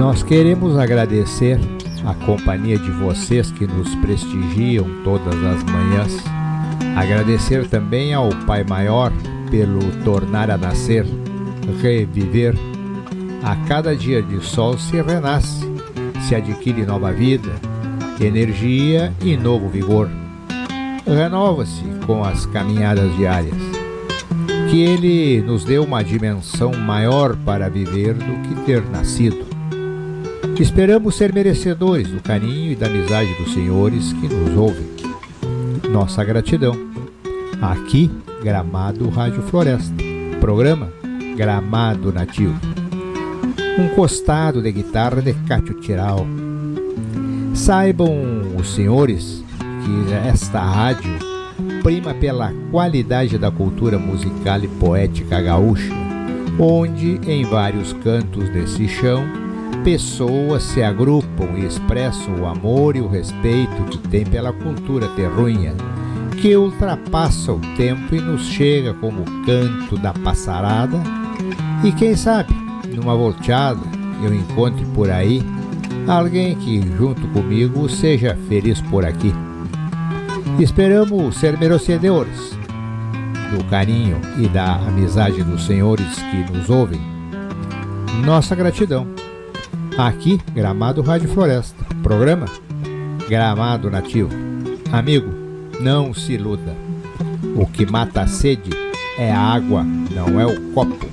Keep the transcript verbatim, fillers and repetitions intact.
Nós queremos agradecer a companhia de vocês que nos prestigiam todas as manhãs. Agradecer também ao Pai Maior pelo tornar a nascer, reviver. A cada dia de sol se renasce, se adquire nova vida, energia e novo vigor. Renova-se com as caminhadas diárias. Que Ele nos dê uma dimensão maior para viver do que ter nascido. Esperamos ser merecedores do carinho e da amizade dos senhores que nos ouvem. Nossa gratidão. Aqui, Gramado Rádio Floresta. Programa Gramado Nativo. Um costado de guitarra de Cátio Tiral. Saibam os senhores que esta rádio prima pela qualidade da cultura musical e poética gaúcha, onde, em vários cantos desse chão, pessoas se agrupam e expressam o amor e o respeito que tem pela cultura terrunha, que ultrapassa o tempo e nos chega como o canto da passarada. E quem sabe, numa volteada, eu encontre por aí alguém que, junto comigo, seja feliz por aqui. Esperamos ser merecedores do carinho e da amizade dos senhores que nos ouvem. Nossa gratidão. Aqui, Gramado Rádio Floresta. Programa Gramado Nativo. Amigo, não se iluda. O que mata a sede é a água, não é o copo.